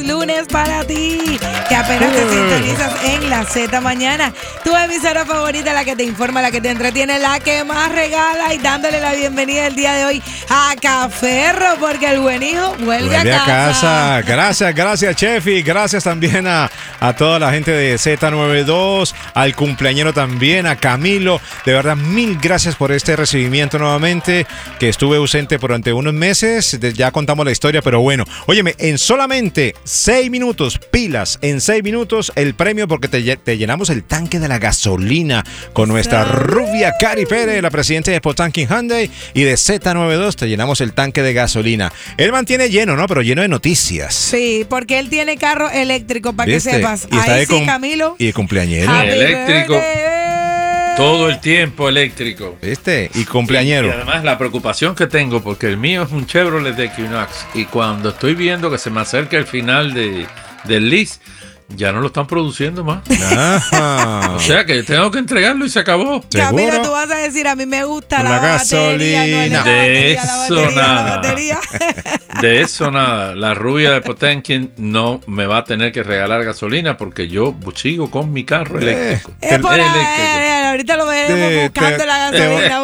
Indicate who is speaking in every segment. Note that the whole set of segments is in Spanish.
Speaker 1: Lunes para ti, que apenas te sintonizas en la Z Mañana, tu emisora favorita, la que te informa, la que te entretiene, la que más regala, y dándole la bienvenida el día de hoy a Caferro, porque el buen hijo vuelve a casa.
Speaker 2: Gracias Chefi, gracias también a toda la gente de Z92, al cumpleañero también, a Camilo, de verdad mil gracias por este recibimiento nuevamente, que estuve ausente durante unos meses, ya contamos la historia, pero bueno, óyeme, en solamente 6 minutos, pilas, en 6 minutos el premio, porque te llenamos el tanque de la gasolina con nuestra rubia Cari Pérez, la presidenta de Potanking Hyundai, y de Z92 te llenamos el tanque de gasolina. Él mantiene lleno, ¿no? Pero lleno de noticias.
Speaker 1: Sí, porque él tiene carro eléctrico, para que sepas.
Speaker 2: Y está
Speaker 1: ahí sí, Camilo.
Speaker 2: Y cumpleañero.
Speaker 3: Eléctrico. Todo el tiempo eléctrico.
Speaker 2: Y cumpleañero.
Speaker 3: Y además la preocupación que tengo, porque el mío es un Chevrolet de Equinox, y cuando estoy viendo que se me acerca el final del lease, ya no lo están produciendo más. O sea que tengo que entregarlo y se acabó.
Speaker 1: Camilo, tú vas a decir, a mí me gusta la
Speaker 2: gasolina.
Speaker 3: De eso nada. La rubia de Potemkin no me va a tener que regalar gasolina, porque yo sigo con mi carro eléctrico.
Speaker 1: Ahorita lo veremos buscando la gasolina.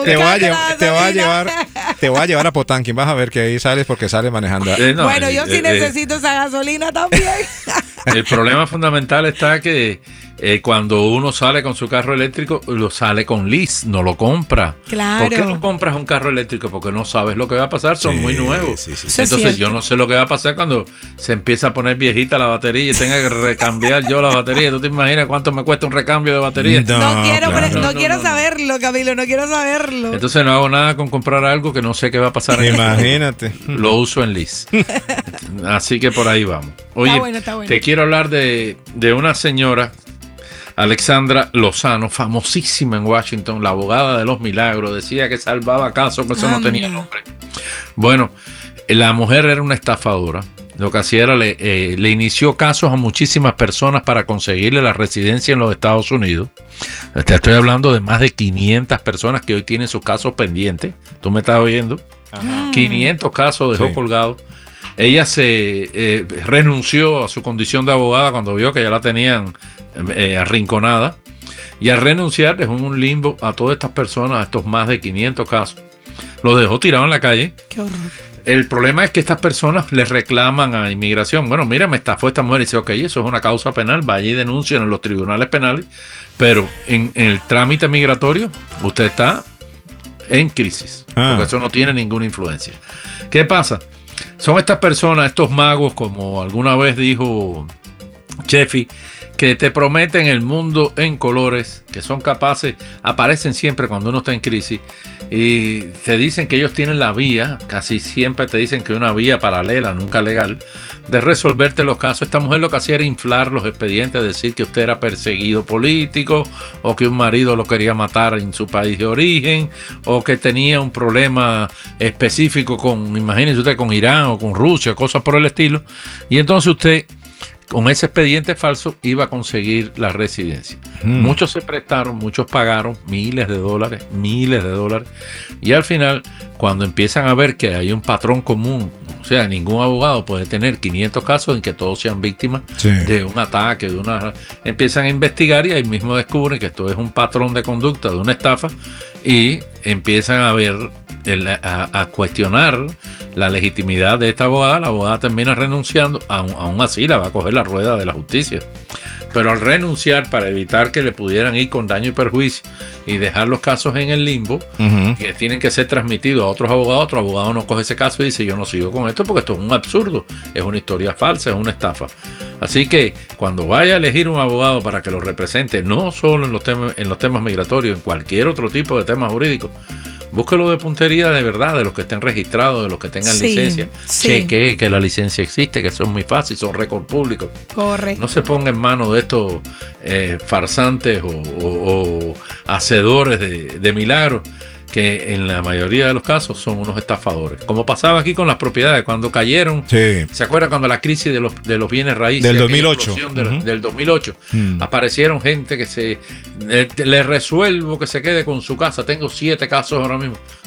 Speaker 2: Te voy a llevar a Potemkin. Vas a ver que ahí sales, porque sales manejando.
Speaker 1: Bueno, yo sí necesito esa gasolina también.
Speaker 3: El problema fundamental está que cuando uno sale con su carro eléctrico, lo sale con lease, no lo compra.
Speaker 1: Claro.
Speaker 3: ¿Por qué no compras un carro eléctrico? Porque no sabes lo que va a pasar, son muy nuevos.
Speaker 2: Sí.
Speaker 3: Entonces yo no sé lo que va a pasar cuando se empieza a poner viejita la batería y tenga que recambiar yo la batería. ¿Tú te imaginas cuánto me cuesta un recambio de batería?
Speaker 1: No quiero saberlo, Camilo, no quiero saberlo.
Speaker 3: Entonces no hago nada con comprar algo que no sé qué va a pasar.
Speaker 2: Imagínate.
Speaker 3: Lo uso en lease. Así que por ahí vamos. Oye,
Speaker 1: está bueno.
Speaker 3: Te quiero hablar de una señora, Alexandra Lozano, famosísima en Washington, la abogada de los milagros. Decía que salvaba casos, pero eso no tenía nombre. Bueno, la mujer era una estafadora. Lo que hacía era le inició casos a muchísimas personas para conseguirle la residencia en los Estados Unidos. Te estoy hablando de más de 500 personas que hoy tienen sus casos pendientes. ¿Tú me estás oyendo? Ajá. 500 casos dejó colgados. Ella se renunció a su condición de abogada cuando vio que ya la tenían arrinconada, y al renunciar dejó en un limbo a todas estas personas, a estos más de 500 casos. Los dejó tirados en la calle.
Speaker 1: Qué horror.
Speaker 3: El problema es que estas personas les reclaman a inmigración. Bueno, mira, me estafó esta mujer, y dice, ok, eso es una causa penal, vaya y denuncien en los tribunales penales, pero en el trámite migratorio usted está en crisis, porque eso no tiene ninguna influencia. ¿Qué pasa? Son estas personas, estos magos, como alguna vez dijo Chefi, que te prometen el mundo en colores, que son capaces, aparecen siempre cuando uno está en crisis, y te dicen que ellos tienen la vía, casi siempre te dicen que una vía paralela, nunca legal, de resolverte los casos. Esta mujer lo que hacía era inflar los expedientes, decir que usted era perseguido político, o que un marido lo quería matar en su país de origen, o que tenía un problema específico imagínese usted, con Irán o con Rusia, cosas por el estilo, y entonces usted, con ese expediente falso, iba a conseguir la residencia. Muchos se prestaron, muchos pagaron miles de dólares, y al final, cuando empiezan a ver que hay un patrón común, o sea, ningún abogado puede tener 500 casos en que todos sean víctimas de un ataque, empiezan a investigar, y ahí mismo descubren que esto es un patrón de conducta, de una estafa, y empiezan a ver, a cuestionar la legitimidad de esta abogada. La abogada termina renunciando, aún así la va a coger la rueda de la justicia, pero al renunciar, para evitar que le pudieran ir con daño y perjuicio y dejar los casos en el limbo, que tienen que ser transmitidos a otro abogado no coge ese caso y dice, yo no sigo con esto porque esto es un absurdo, es una historia falsa, es una estafa. Así que cuando vaya a elegir un abogado para que lo represente, no solo en los temas migratorios, en cualquier otro tipo de temas jurídicos, búsquelo de puntería de verdad, de los que estén registrados, de los que tengan licencia. Chequee que la licencia existe, que eso es muy fácil, son récords públicos.
Speaker 1: Correcto.
Speaker 3: No se ponga en manos de estos farsantes o hacedores de milagros, que en la mayoría de los casos son unos estafadores. Como pasaba aquí con las propiedades, cuando cayeron, ¿se acuerdan cuando la crisis de los bienes raíces?
Speaker 2: Del 2008.
Speaker 3: Del 2008. Aparecieron gente que le resuelvo que se quede con su casa. Tengo 7 casos ahora mismo.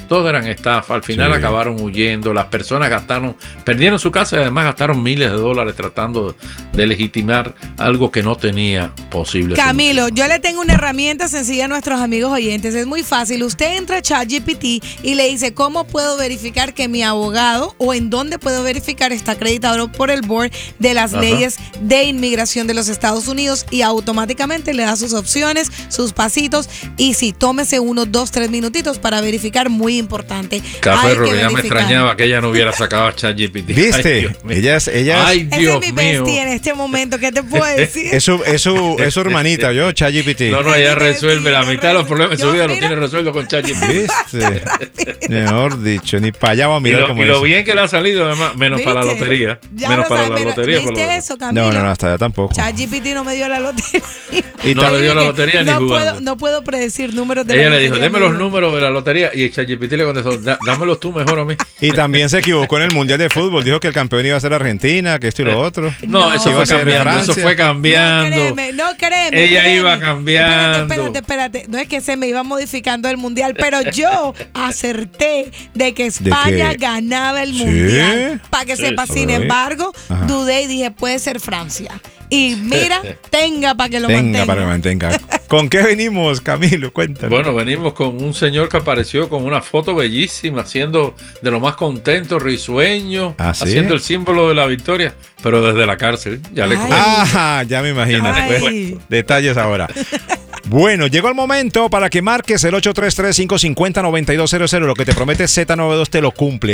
Speaker 3: Todos eran estafa. Al final acabaron huyendo. Las personas perdieron su casa y además gastaron miles de dólares tratando de legitimar algo que no tenía posible.
Speaker 1: Camilo, yo le tengo una herramienta sencilla a nuestros amigos oyentes. Es muy fácil. Usted entra a ChatGPT y le dice cómo puedo verificar que mi abogado o en dónde puedo verificar está acreditado por el board de las leyes de inmigración de los Estados Unidos y automáticamente le da sus opciones, sus pasitos y sí, tómese unos 2, 3 minutitos para verificar, muy importante.
Speaker 3: Café, ya me extrañaba que ella no hubiera sacado a ChatGPT.
Speaker 2: ¿Viste?
Speaker 3: Ay, Dios
Speaker 1: ese es mi
Speaker 3: mío.
Speaker 1: bestie en este momento, ¿qué te puedo decir?
Speaker 2: Es su hermanita, yo, ChatGPT.
Speaker 3: No, ella resuelve la mitad de los problemas de su vida, lo
Speaker 1: mira,
Speaker 3: tiene resuelto con ChatGPT.
Speaker 2: ¿Viste? Mejor dicho, ni para allá va a mirar como
Speaker 3: y lo
Speaker 2: eso.
Speaker 3: bien que le ha salido, además, menos para la lotería.
Speaker 1: Ya
Speaker 3: Menos
Speaker 1: lo
Speaker 3: para
Speaker 1: sabes,
Speaker 3: la lotería.
Speaker 1: ¿viste eso, Camilo?
Speaker 2: No, hasta allá tampoco.
Speaker 1: ChatGPT no me dio la lotería.
Speaker 2: Y
Speaker 3: no le dio la lotería ni jugando.
Speaker 1: No puedo predecir números de
Speaker 3: Ella
Speaker 1: la
Speaker 3: le
Speaker 1: lotería.
Speaker 3: dijo, deme los números de la lotería. Y ChatGPT le contestó, dámelos tú mejor a mí.
Speaker 2: Y también se equivocó en el Mundial de Fútbol. Dijo que el campeón iba a ser Argentina, que esto y lo otro.
Speaker 3: No, eso
Speaker 2: Iba
Speaker 3: fue
Speaker 2: a ser
Speaker 3: cambiando.
Speaker 2: Francia.
Speaker 3: Eso fue cambiando.
Speaker 1: No créeme.
Speaker 3: Ella
Speaker 1: créeme.
Speaker 3: iba cambiando.
Speaker 1: Espérate. No es que se me iba modificando el mundial, pero yo acerté de que España ganaba el mundial. Para que sepa, sin embargo, dudé y dije, puede ser Francia. Y mira, tenga para que lo mantenga.
Speaker 2: Para que lo mantenga. ¿Con qué venimos, Camilo? Cuéntanos.
Speaker 3: Bueno, venimos con un señor que apareció con una foto bellísima, siendo de lo más contento, risueño, haciendo el símbolo de la victoria, pero desde la cárcel. Ya le
Speaker 2: ya me imagino. Detalles ahora. Bueno, llegó el momento para que marques el 833-550-9200. Lo que te promete Z92 te lo cumple.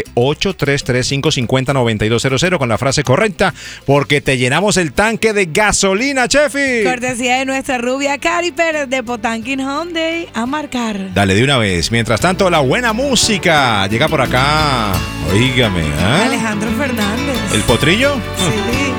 Speaker 2: 833-550-9200 con la frase correcta, porque te llenamos el tanque de gasolina, Chefi.
Speaker 1: Cortesía de nuestra rubia Cari Pérez de Potanquín Hyundai. A marcar.
Speaker 2: Dale de una vez. Mientras tanto, la buena música llega por acá. Oígame,
Speaker 1: Alejandro Fernández.
Speaker 2: ¿El potrillo?
Speaker 1: Sí.